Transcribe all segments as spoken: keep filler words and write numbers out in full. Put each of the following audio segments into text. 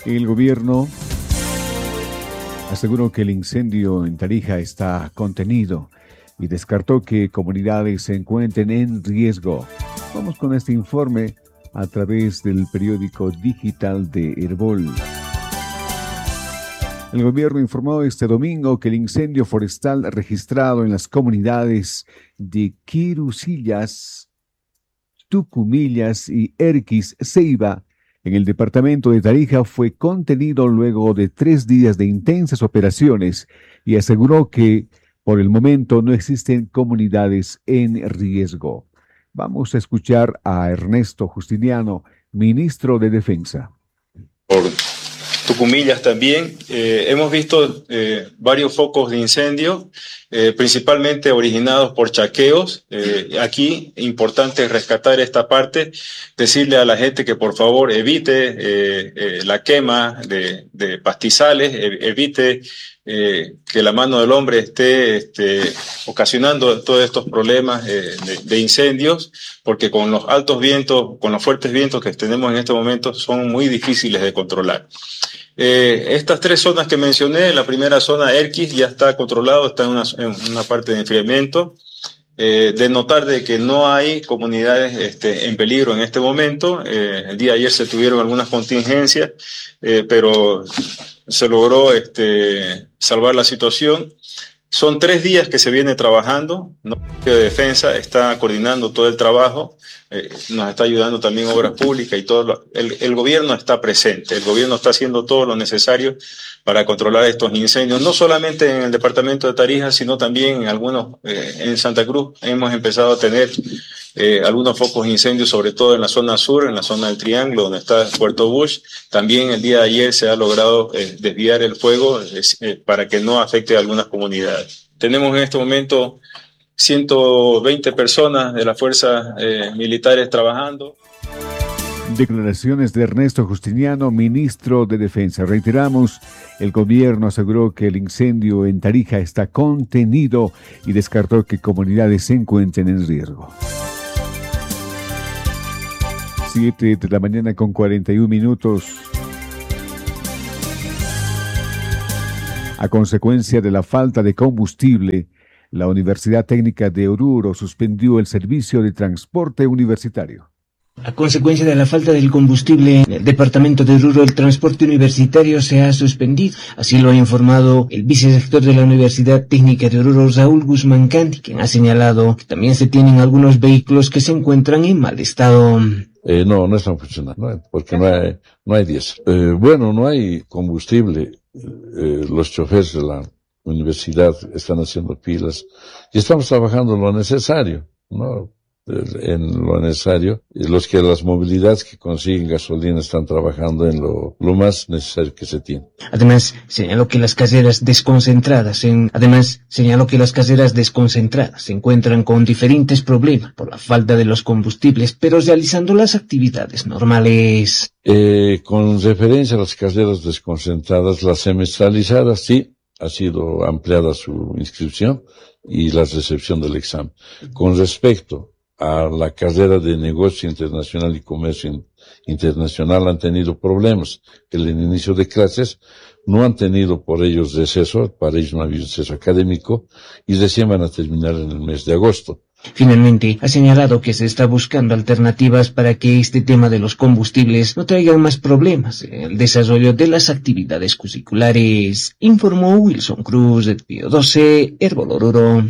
El gobierno aseguró que el incendio en Tarija está contenido y descartó que comunidades se encuentren en riesgo. Vamos con este informe a través del periódico digital de Herbol. El gobierno informó este domingo que el incendio forestal registrado en las comunidades de Quirusillas, Tucumillas y Erquis Ceiba en el departamento de Tarija fue contenido luego de tres días de intensas operaciones y aseguró que por el momento no existen comunidades en riesgo. Vamos a escuchar a Ernesto Justiniano, ministro de Defensa. Por Tucumillas también eh, hemos visto eh, varios focos de incendio, eh, principalmente originados por chaqueos. Eh, aquí, importante rescatar esta parte, decirle a la gente que por favor evite eh, eh, la quema de, de pastizales, eh, evite eh, que la mano del hombre esté este, ocasionando todos estos problemas eh, de, de incendios, porque con los altos vientos, con los fuertes vientos que tenemos en este momento, son muy difíciles de controlar. Eh, estas tres zonas que mencioné, la primera zona, Erquis, ya está controlado, está en una, en una parte de enfriamiento. Eh, de notar de que no hay comunidades este, en peligro en este momento. Eh, el día de ayer se tuvieron algunas contingencias, eh, pero se logró este, salvar la situación. Son tres días que se viene trabajando. El Ministerio de Defensa está coordinando todo el trabajo, eh, nos está ayudando también Obras Públicas y todo. Lo, el, el gobierno está presente, el gobierno está haciendo todo lo necesario para controlar estos incendios, no solamente en el departamento de Tarija, sino también en algunos, eh, en Santa Cruz hemos empezado a tener eh, algunos focos de incendios, sobre todo en la zona sur, en la zona del Triángulo, donde está Puerto Bush. También el día de ayer se ha logrado eh, desviar el fuego eh, para que no afecte a algunas comunidades. Tenemos en este momento ciento veinte personas de las fuerzas eh, militares trabajando. Declaraciones de Ernesto Justiniano, ministro de Defensa. Reiteramos, el gobierno aseguró que el incendio en Tarija está contenido y descartó que comunidades se encuentren en riesgo. Siete de la mañana con cuarenta y un minutos. A consecuencia de la falta de combustible, la Universidad Técnica de Oruro suspendió el servicio de transporte universitario. A consecuencia de la falta del combustible en el departamento de Oruro, el transporte universitario se ha suspendido. Así lo ha informado el vicerrector de la Universidad Técnica de Oruro, Raúl Guzmán Candy, quien ha señalado que también se tienen algunos vehículos que se encuentran en mal estado. Eh, no, no están funcionando, ¿no? Porque no hay, no hay diésel. Eh, bueno, no hay combustible. Eh, los choferes de la universidad están haciendo pilas y estamos trabajando lo necesario, ¿no? En lo necesario. Los que las movilidades que consiguen gasolina están trabajando en lo, lo más necesario que se tiene. Además, señaló que las caseras desconcentradas en, además, señaló que las caseras desconcentradas se encuentran con diferentes problemas por la falta de los combustibles, pero realizando las actividades normales. Eh, con referencia a las caseras desconcentradas, las semestralizadas, sí, ha sido ampliada su inscripción y la recepción del examen. Con respecto a la carrera de negocio internacional y comercio internacional, han tenido problemas. En el inicio de clases no han tenido por ellos receso, para ellos no ha habido receso académico, y recién van a terminar en el mes de agosto. Finalmente, ha señalado que se está buscando alternativas para que este tema de los combustibles no traigan más problemas en el desarrollo de las actividades curriculares, informó Wilson Cruz, de Pío doce, Herbol Oruro.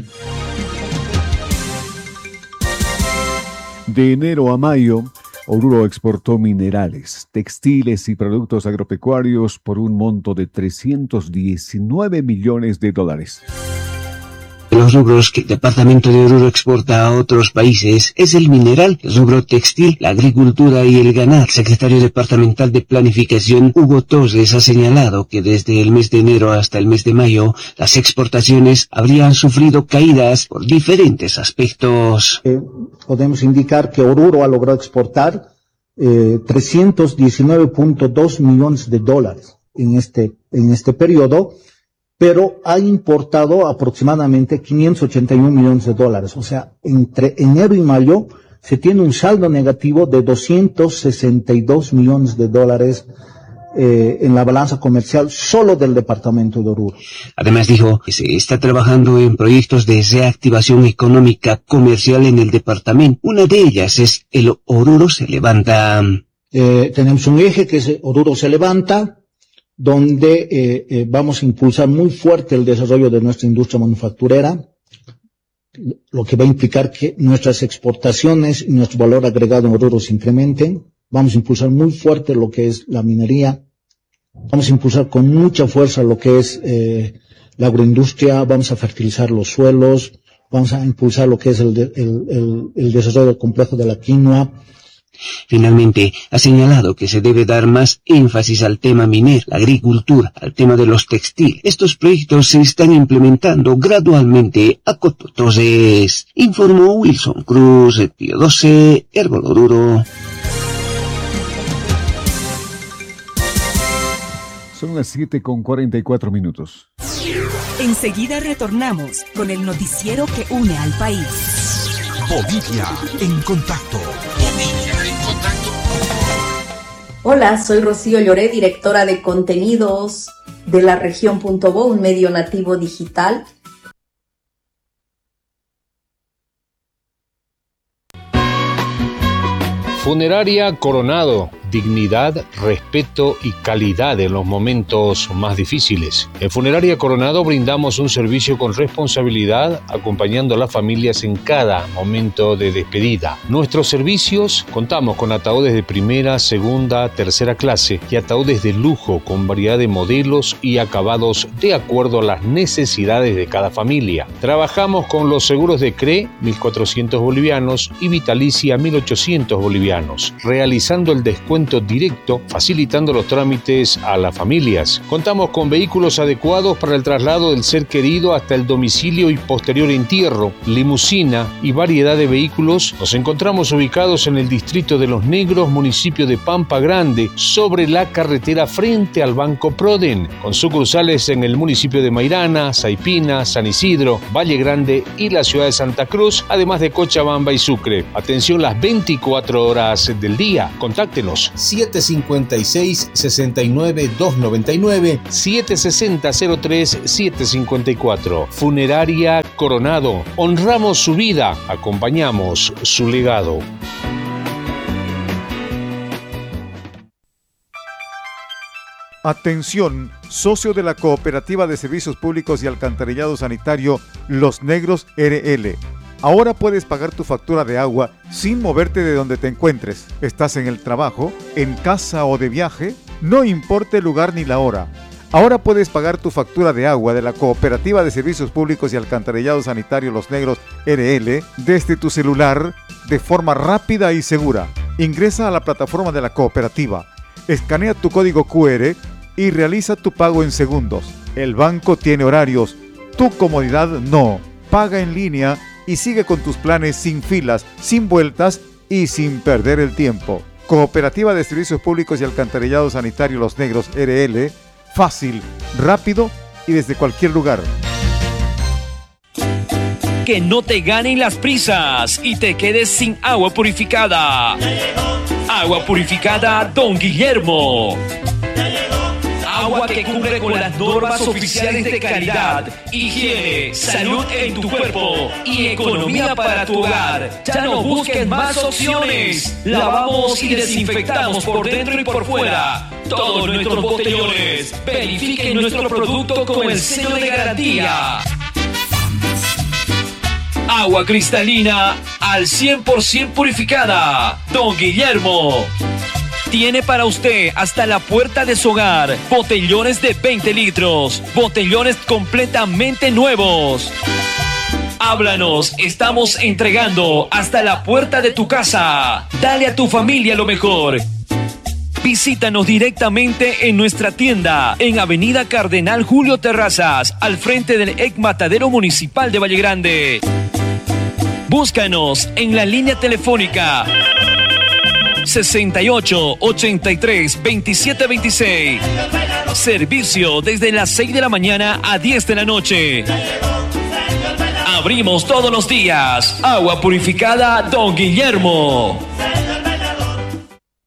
De enero a mayo, Oruro exportó minerales, textiles y productos agropecuarios por un monto de trescientos diecinueve millones de dólares. Los rubros que el departamento de Oruro exporta a otros países es el mineral, el rubro textil, la agricultura y el ganado. El secretario departamental de Planificación, Hugo Torres, ha señalado que desde el mes de enero hasta el mes de mayo, las exportaciones habrían sufrido caídas por diferentes aspectos. Eh, podemos indicar que Oruro ha logrado exportar eh, trescientos diecinueve punto dos millones de dólares en este, en este periodo, pero ha importado aproximadamente quinientos ochenta y un millones de dólares. O sea, entre enero y mayo se tiene un saldo negativo de doscientos sesenta y dos millones de dólares eh, en la balanza comercial solo del departamento de Oruro. Además dijo que se está trabajando en proyectos de reactivación económica comercial en el departamento. Una de ellas es el Oruro se levanta. Eh, tenemos un eje que es Oruro se levanta, donde eh, eh, vamos a impulsar muy fuerte el desarrollo de nuestra industria manufacturera, lo que va a implicar que nuestras exportaciones y nuestro valor agregado en Oruro se incrementen. Vamos a impulsar muy fuerte lo que es la minería. Vamos a impulsar con mucha fuerza lo que es eh, la agroindustria. Vamos a fertilizar los suelos. Vamos a impulsar lo que es el, de, el, el, el desarrollo del complejo de la quinoa. Finalmente, ha señalado que se debe dar más énfasis al tema minero, la agricultura, al tema de los textiles. Estos proyectos se están implementando gradualmente a Cototos. Informó Wilson Cruz, Pío doce, Herbol Oruro. Son las siete con cuarenta y cuatro minutos. Enseguida retornamos con el noticiero que une al país. Bolivia en contacto. Bolivia en contacto. Hola, soy Rocío Lloré, directora de contenidos de la región.bo, un medio nativo digital. Funeraria Coronado. Dignidad, respeto y calidad en los momentos más difíciles. En Funeraria Coronado brindamos un servicio con responsabilidad, acompañando a las familias en cada momento de despedida. Nuestros servicios, contamos con ataúdes de primera, segunda, tercera clase y ataúdes de lujo con variedad de modelos y acabados de acuerdo a las necesidades de cada familia. Trabajamos con los seguros de C R E, mil cuatrocientos bolivianos, y Vitalicia, mil ochocientos bolivianos, realizando el descuento directo, facilitando los trámites a las familias. Contamos con vehículos adecuados para el traslado del ser querido hasta el domicilio y posterior entierro, limusina y variedad de vehículos. Nos encontramos ubicados en el distrito de Los Negros, municipio de Pampa Grande, sobre la carretera frente al Banco Proden, con sucursales en el municipio de Mairana, Saipina, San Isidro, Valle Grande y la ciudad de Santa Cruz, además de Cochabamba y Sucre. Atención las veinticuatro horas del día. Contáctenos siete cincuenta y seis, sesenta y nueve, doscientos noventa y nueve, siete sesenta, cero tres, siete cincuenta y cuatro. Funeraria Coronado. Honramos su vida, acompañamos su legado. Atención, socio de la Cooperativa de Servicios Públicos y Alcantarillado Sanitario Los Negros R L. Ahora puedes pagar tu factura de agua sin moverte de donde te encuentres. ¿Estás en el trabajo, en casa o de viaje? No importa el lugar ni la hora. Ahora puedes pagar tu factura de agua de la Cooperativa de Servicios Públicos y Alcantarillado Sanitario Los Negros R L desde tu celular de forma rápida y segura. Ingresa a la plataforma de la cooperativa, escanea tu código cu erre y realiza tu pago en segundos. El banco tiene horarios, tu comodidad no. Paga en línea y sigue con tus planes sin filas, sin vueltas y sin perder el tiempo. Cooperativa de Servicios Públicos y Alcantarillado Sanitario Los Negros R L, fácil, rápido y desde cualquier lugar. Que no te ganen las prisas y te quedes sin agua purificada. Agua purificada Don Guillermo. Agua que cumple con las normas oficiales de calidad, higiene, salud en tu cuerpo y economía para tu hogar. Ya no busques más opciones. Lavamos y desinfectamos por dentro y por fuera todos nuestros botellones. Verifiquen nuestro producto con el sello de garantía. Agua cristalina al cien por ciento purificada. Don Guillermo tiene para usted hasta la puerta de su hogar botellones de veinte litros, botellones completamente nuevos. Háblanos, estamos entregando hasta la puerta de tu casa. Dale a tu familia lo mejor. Visítanos directamente en nuestra tienda en Avenida Cardenal Julio Terrazas, al frente del E C Matadero Municipal de Valle Grande. Búscanos en la línea telefónica sesenta y ocho, ochenta y tres, veintisiete veintiséis. Servicio desde las seis de la mañana a diez de la noche. Abrimos todos los días. Agua purificada Don Guillermo.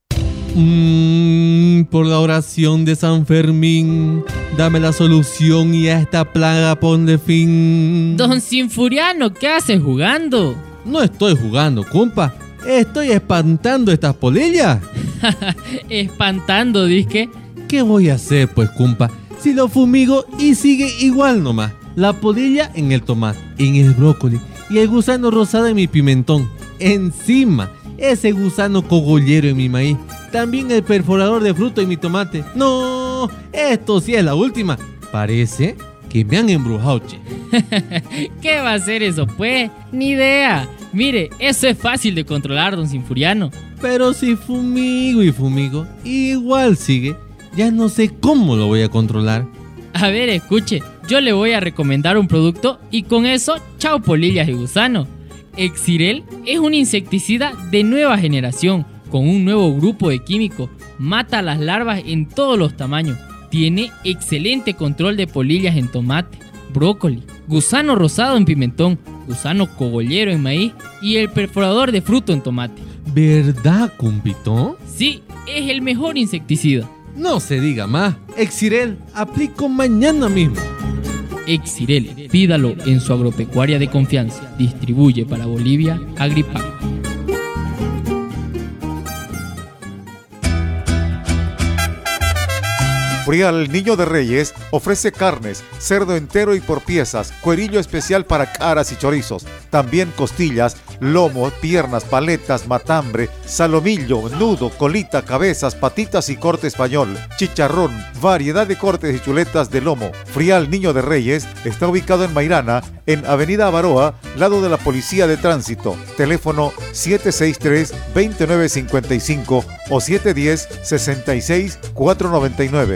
Mmm, por la oración de San Fermín, dame la solución y a esta plaga ponle fin. Don Sinfuriano, ¿qué haces jugando? No estoy jugando, compa. Estoy espantando estas polillas. Espantando, disque. ¿Qué voy a hacer, pues, compa? Si lo fumigo y sigue igual nomás. La polilla en el tomate, en el brócoli y el gusano rosado en mi pimentón. Encima, ese gusano cogollero en mi maíz. También el perforador de fruto en mi tomate. No, esto sí es la última. Parece que me han embrujado, che. ¿Qué va a hacer eso, pues? Ni idea. Mire, eso es fácil de controlar, don Sinfuriano. Pero si fumigo y fumigo, igual sigue. Ya no sé cómo lo voy a controlar. A ver, escuche, yo le voy a recomendar un producto y con eso, chao polillas y gusano. Exirel es un insecticida de nueva generación, con un nuevo grupo de químicos. Mata a las larvas en todos los tamaños. Tiene excelente control de polillas en tomate, brócoli, gusano rosado en pimentón, gusano cogollero en maíz y el perforador de fruto en tomate. ¿Verdad, compito? Sí, es el mejor insecticida. No se diga más. Exirel, aplico mañana mismo. Exirel, pídalo en su agropecuaria de confianza. Distribuye para Bolivia Agripac. Frial Niño de Reyes ofrece carnes, cerdo entero y por piezas, cuerillo especial para caras y chorizos, también costillas, lomo, piernas, paletas, matambre, salomillo, nudo, colita, cabezas, patitas y corte español, chicharrón, variedad de cortes y chuletas de lomo. Frial Niño de Reyes está ubicado en Mairana, en Avenida Avaroa, lado de la Policía de Tránsito. Teléfono siete seis tres, dos nueve cinco cinco o siete uno cero, seis seis cuatro nueve nueve.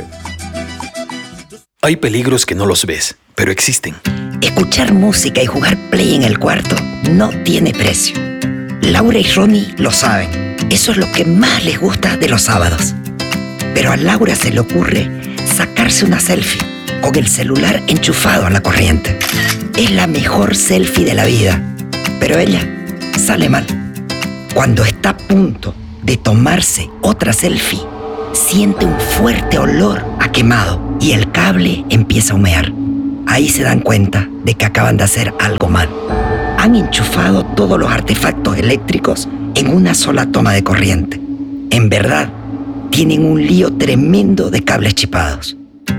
Hay peligros que no los ves, pero existen. Escuchar música y jugar play en el cuarto no tiene precio. Laura y Ronnie lo saben. Eso es lo que más les gusta de los sábados. Pero a Laura se le ocurre sacarse una selfie con el celular enchufado a la corriente. Es la mejor selfie de la vida, pero ella sale mal. Cuando está a punto de tomarse otra selfie, siente un fuerte olor a quemado y el cable empieza a humear. Ahí se dan cuenta de que acaban de hacer algo mal. Han enchufado todos los artefactos eléctricos en una sola toma de corriente. En verdad, tienen un lío tremendo de cables chipados.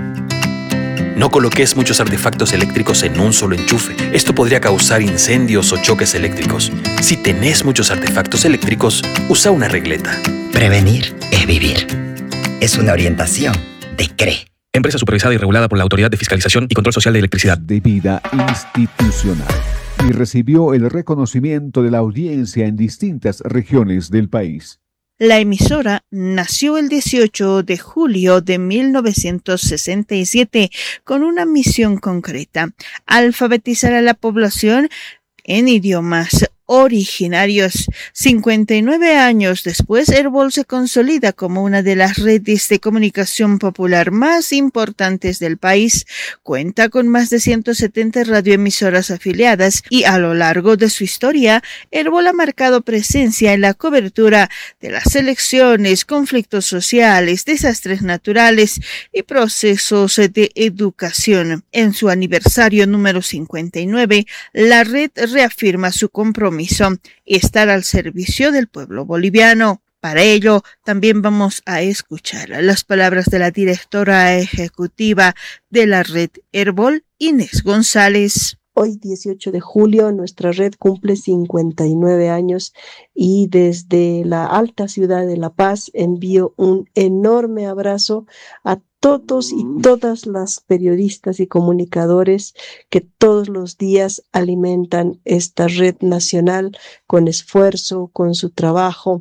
No coloques muchos artefactos eléctricos en un solo enchufe. Esto podría causar incendios o choques eléctricos. Si tenés muchos artefactos eléctricos, usa una regleta. Prevenir es vivir. Es una orientación de C R E. Empresa supervisada y regulada por la Autoridad de Fiscalización y Control Social de Electricidad. De vida institucional. Y recibió el reconocimiento de la audiencia en distintas regiones del país. La emisora nació el dieciocho de julio de mil novecientos sesenta y siete con una misión concreta: alfabetizar a la población en idiomas originarios. cincuenta y nueve años después, Herbol se consolida como una de las redes de comunicación popular más importantes del país. Cuenta con más de ciento setenta radioemisoras afiliadas y a lo largo de su historia, Herbol ha marcado presencia en la cobertura de las elecciones, conflictos sociales, desastres naturales y procesos de educación. En su aniversario número cincuenta y nueve, la red reafirma su compromiso y estar al servicio del pueblo boliviano. Para ello, también vamos a escuchar las palabras de la directora ejecutiva de la red Herbol, Inés González. Hoy, dieciocho de julio, nuestra red cumple cincuenta y nueve años y desde la alta ciudad de La Paz envío un enorme abrazo a todos y todas las periodistas y comunicadores que todos los días alimentan esta red nacional con esfuerzo, con su trabajo,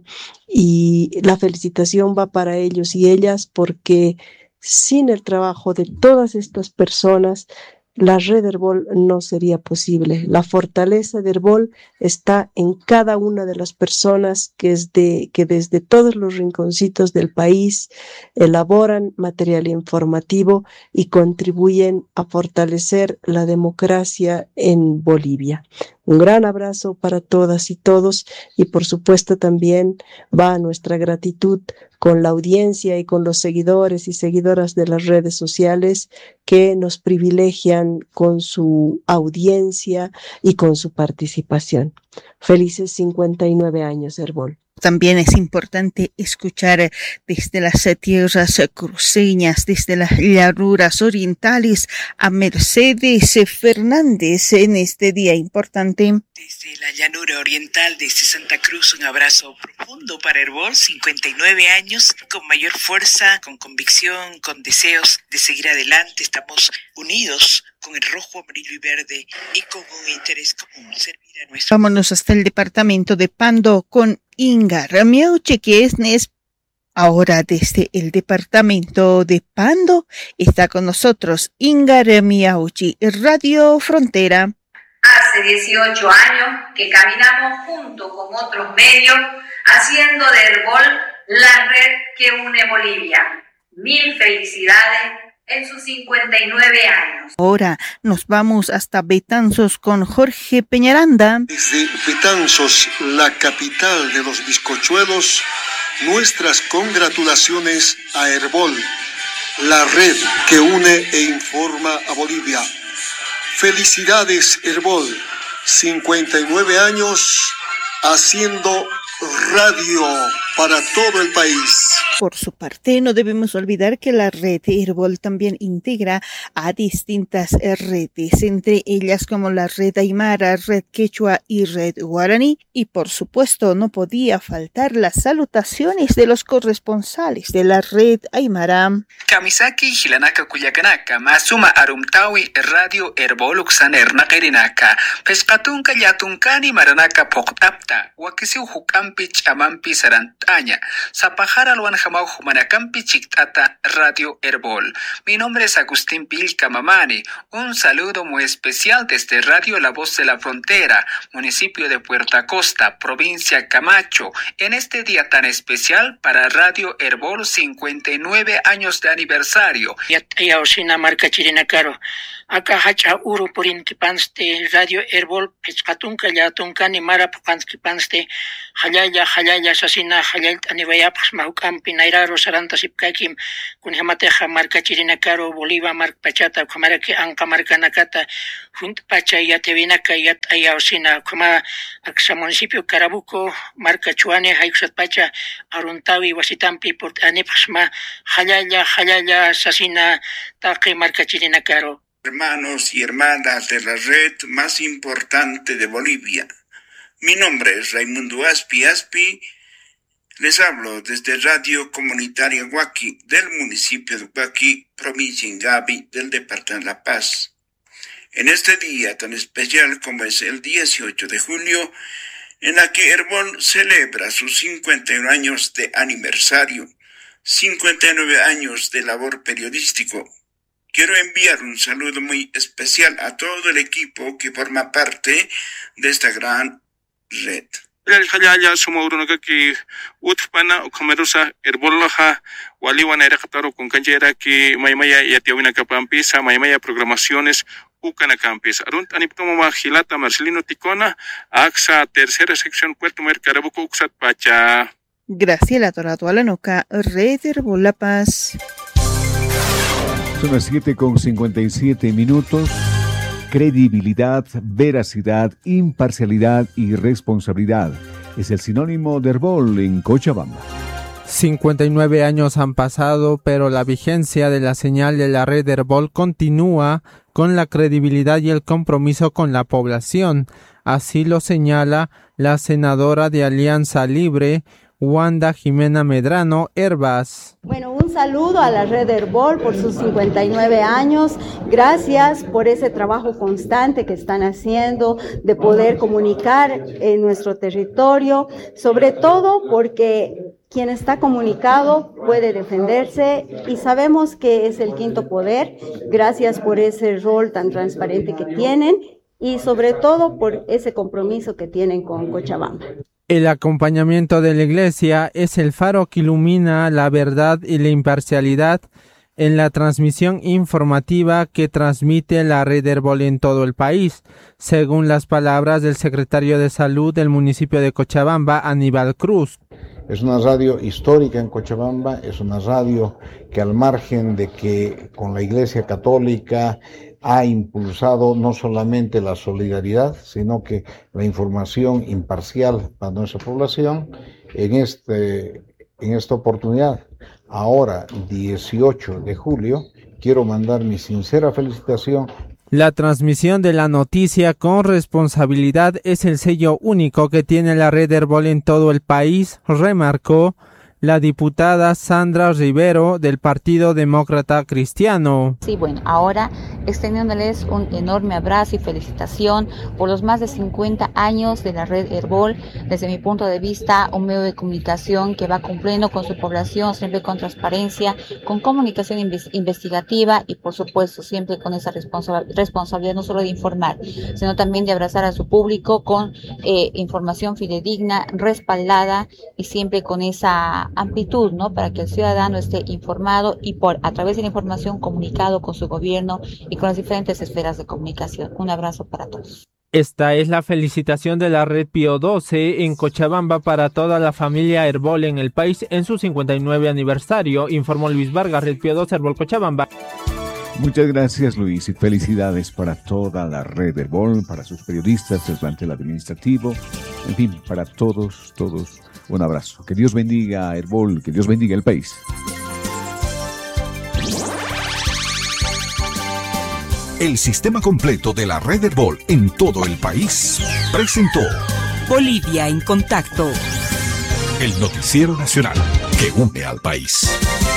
y la felicitación va para ellos y ellas porque sin el trabajo de todas estas personas, la red Herbol no sería posible. La fortaleza de Herbol está en cada una de las personas que, es de, que desde todos los rinconcitos del país elaboran material informativo y contribuyen a fortalecer la democracia en Bolivia. Un gran abrazo para todas y todos y por supuesto también va nuestra gratitud con la audiencia y con los seguidores y seguidoras de las redes sociales que nos privilegian con su audiencia y con su participación. Felices cincuenta y nueve años, Herbol. También es importante escuchar desde las tierras cruceñas, desde las llanuras orientales, a Mercedes Fernández en este día importante. Desde la llanura oriental, desde Santa Cruz, un abrazo profundo para Herbol, cincuenta y nueve años, con mayor fuerza, con convicción, con deseos de seguir adelante. Estamos unidos con el rojo, amarillo y verde y con un interés común, servir a nuestro... Vámonos hasta el departamento de Pando con Ingar Miauche, que es Nes. Ahora desde el departamento de Pando está con nosotros Ingar Miauchi, Radio Frontera. Hace dieciocho años que caminamos junto con otros medios haciendo de Herbol la red que une Bolivia. Mil felicidades en sus cincuenta y nueve años. Ahora nos vamos hasta Betanzos con Jorge Peñaranda. Desde Betanzos, la capital de los bizcochuelos, nuestras congratulaciones a Herbol, la red que une e informa a Bolivia. Felicidades, Herbol, cincuenta y nueve años haciendo radio para todo el país. Por su parte, no debemos olvidar que la red Herbol también integra a distintas redes, entre ellas como la red Aymara, red Quechua y red Guaraní. Y por supuesto, no podía faltar las salutaciones de los corresponsales de la red Aymara. Kamisaki Hilanaka Kuyakanaka, Masuma Arumtawi, Radio Herbol Uxaner Nakirinaka, Pescatunka Yatunkani Maranaka Poktapta, Wakisiu Hukampi Chamampi Sarantaña, Zapajara Luan Jamau Humanakampi Chiktata, Radio Herbol. Mi nombre es Agustín Pilca Mamani. Un saludo muy especial desde Radio La Voz de la Frontera, municipio de Puerto Costa, provincia Camacho, en este día tan especial para Radio Herbol, cincuenta y nueve años de aniversario. Ya Osina marca Chirina Caro. Acá hacha uru por inquipanste Radio Herbol, Pescatunca ya tuncani mara pukanskipanste, Hayaya, Hayaya, Sasina, Hayal, Anivayapas, Mahukampi, Nairaro, Saranta, Sipkakim, Kunjamateja, Marca Chirina Caro, Bolívar, Marc Pachata, Kumaraki, Anka, Marca Nakata, Junt Pacha, Yatevinaka, Yat Ayaosina, Kuma, Aksa Municipio, Carabuco, Marca Chuane, Haixat Pacha, Aruntawi, Wasitampi, Port Anipasma, Hayaya, Hayaya, Sasina, Taki, Marca Chirina Caro. Hermanos y hermanas de la red más importante de Bolivia. Mi nombre es Raimundo Aspi Aspi. Les hablo desde Radio Comunitaria Huaki del municipio de Huaki, provincia Ingavi del departamento de La Paz. En este día tan especial como es el dieciocho de julio, en la que Herbol celebra sus cincuenta y uno años de aniversario, cincuenta y nueve años de labor periodístico, quiero enviar un saludo muy especial a todo el equipo que forma parte de esta gran red. Hayaya sumaurunaka ki utpana komerusa Herbolaja waliwana era kataro con canjera ki maymaya yatiawina kapampisa maymaya programaciones ukana campis arunt aniptoma Gilata Marcelino Ticona axa tercera sección Puerto Mer Carabuco uxat pacha. Graciela Torado Alanoca, Red Herbol La Paz. Son las siete con cincuenta y siete minutos. Credibilidad, veracidad, imparcialidad y responsabilidad es el sinónimo de Herbol en Cochabamba. cincuenta y nueve años han pasado, pero la vigencia de la señal de la red Herbol continúa con la credibilidad y el compromiso con la población. Así lo señala la senadora de Alianza Libre, Wanda Jimena Medrano Herbas. Bueno, un saludo a la red Herbol por sus cincuenta y nueve años. Gracias por ese trabajo constante que están haciendo de poder comunicar en nuestro territorio, sobre todo porque quien está comunicado puede defenderse y sabemos que es el quinto poder. Gracias por ese rol tan transparente que tienen y sobre todo por ese compromiso que tienen con Cochabamba. El acompañamiento de la Iglesia es el faro que ilumina la verdad y la imparcialidad en la transmisión informativa que transmite la red Herbol en todo el país, según las palabras del secretario de Salud del municipio de Cochabamba, Aníbal Cruz. Es una radio histórica en Cochabamba, es una radio que al margen de que con la Iglesia Católica ha impulsado no solamente la solidaridad, sino que la información imparcial para nuestra población, en, este, en esta oportunidad, ahora dieciocho de julio, quiero mandar mi sincera felicitación. La transmisión de la noticia con responsabilidad es el sello único que tiene la red Herbol en todo el país, remarcó la diputada Sandra Rivero del Partido Demócrata Cristiano. Sí, bueno, ahora extendiéndoles un enorme abrazo y felicitación por los más de cincuenta años de la red Herbol. Desde mi punto de vista, un medio de comunicación que va cumpliendo con su población, siempre con transparencia, con comunicación inves- investigativa y por supuesto siempre con esa responsa- responsabilidad no solo de informar, sino también de abrazar a su público con eh, información fidedigna, respaldada y siempre con esa amplitud, ¿no? Para que el ciudadano esté informado y por a través de la información comunicado con su gobierno y con las diferentes esferas de comunicación. Un abrazo para todos. Esta es la felicitación de la red Pío doce en Cochabamba para toda la familia Herbol en el país en su cincuenta y nueve aniversario, informó Luis Vargas, red Pío doce Herbol Cochabamba. Muchas gracias, Luis, y felicidades para toda la red Herbol, para sus periodistas, el plantel administrativo, en fin, para todos, todos. Un abrazo. Que Dios bendiga a Herbol, que Dios bendiga el país. El sistema completo de la red Herbol en todo el país presentó Bolivia en contacto. El noticiero nacional que une al país.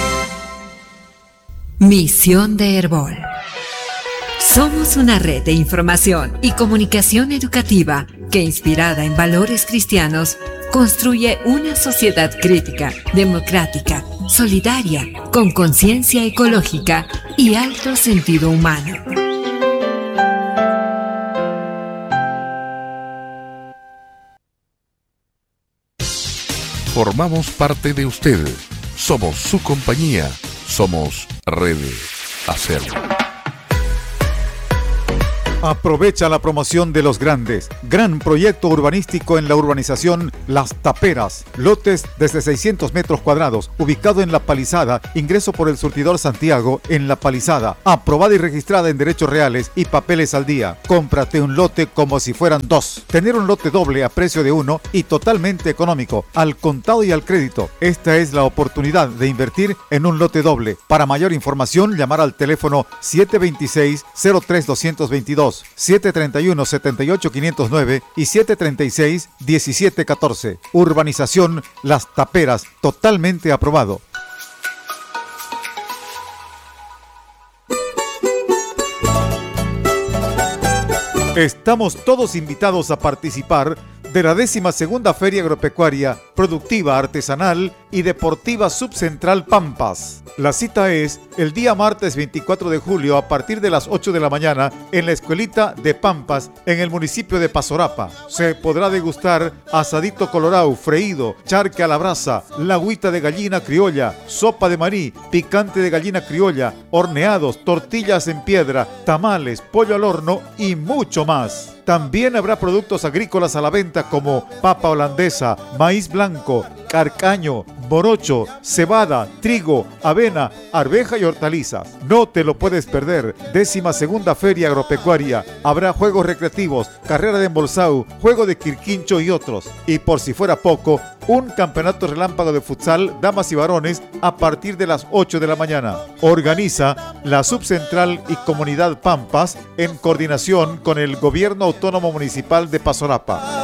Misión de Herbol. Somos una red de información y comunicación educativa que, inspirada en valores cristianos, construye una sociedad crítica, democrática, solidaria, con conciencia ecológica y alto sentido humano. Formamos parte de usted. Somos su compañía. Somos Red Hacer. Aprovecha la promoción de los grandes. Gran proyecto urbanístico en la urbanización Las Taperas. Lotes desde seiscientos metros cuadrados, ubicado en La Palizada, ingreso por el surtidor Santiago en La Palizada. Aprobada y registrada en derechos reales y papeles al día. Cómprate un lote como si fueran dos. Tener un lote doble a precio de uno y totalmente económico, al contado y al crédito. Esta es la oportunidad de invertir en un lote doble. Para mayor información, llamar al teléfono siete dos seis, cero tres dos dos dos. siete tres uno, siete ocho cinco cero nueve y siete tres seis, uno siete uno cuatro. Urbanización Las Taperas, totalmente aprobado. Estamos todos invitados a participar de la décima segunda Feria Agropecuaria, Productiva, Artesanal y Deportiva Subcentral Pampas. La cita es el día martes veinticuatro de julio a partir de las ocho de la mañana en la Escuelita de Pampas en el municipio de Pazorapa. Se podrá degustar asadito colorado, freído, charque a la brasa, lagüita de gallina criolla, sopa de marí, picante de gallina criolla, horneados, tortillas en piedra, tamales, pollo al horno y mucho más. También habrá productos agrícolas a la venta como papa holandesa, maíz blanco, carcaño, morocho, cebada, trigo, avena, arveja y hortalizas. No te lo puedes perder. Décima segunda Feria Agropecuaria. Habrá juegos recreativos, carrera de embolsado, juego de quirquincho y otros. Y por si fuera poco, un campeonato relámpago de futsal, damas y varones, a partir de las ocho de la mañana. Organiza la Subcentral y Comunidad Pampas en coordinación con el Gobierno Autónomo Municipal de Pazorapa.